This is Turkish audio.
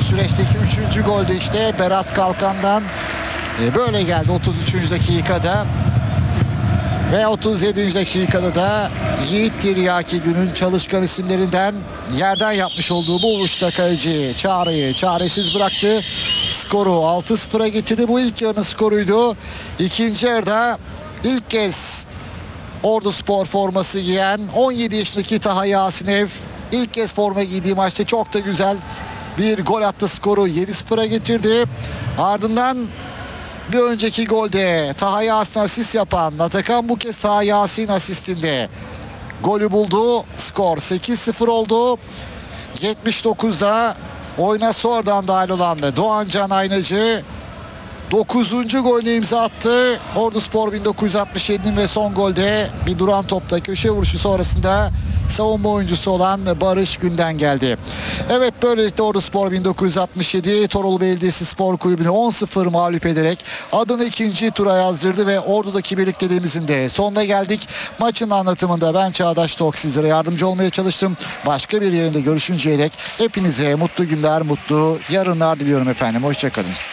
bu süreçteki 3. golde işte Berat Kalkan'dan böyle geldi 33. dakikada. Ve 37. dakikada da Yiğit Tiryaki günün çalışkan isimlerinden yerden yapmış olduğu bu vuruşta kaleci Çağrı'yı çaresiz bıraktı. Skoru 6-0'a getirdi. Bu ilk yarının skoruydu. İkinci yarıda ilk kez Orduspor forması giyen 17 yaşındaki Taha Yasinev ilk kez forma giydiği maçta çok da güzel bir gol attı, skoru 7-0'a getirdi. Ardından bir önceki golde Taha Yasin asist yapan Atakan bu kez Taha Yasin asistinde golü buldu. Skor 8-0 oldu. 79'da oyuna sonradan dahil olan Doğan Can Aynacı 9. golünü imza attı. Orduspor 1967'nin ve son golde bir duran topta köşe vuruşu sonrasında savunma oyuncusu olan Barış Günden geldi. Evet, böylelikle Orduspor 1967 Torolu Belediyesi Spor Kulübü'nü 10-0 mağlup ederek adını ikinci tura yazdırdı ve Ordu'daki birlikteliğimizin de sonuna geldik. Maçın anlatımında ben Çağdaş Tok sizlere yardımcı olmaya çalıştım. Başka bir yayında görüşünceye dek hepinize mutlu günler, mutlu yarınlar diliyorum efendim. Hoşçakalın.